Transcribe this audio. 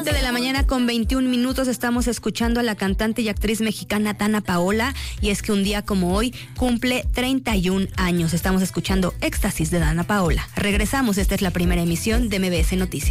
7 de la mañana con 21 minutos estamos escuchando a la cantante y actriz mexicana Dana Paola, y es que un día como hoy cumple 31 años. Estamos escuchando Éxtasis de Dana Paola. Regresamos, esta es la primera emisión de MBS Noticias.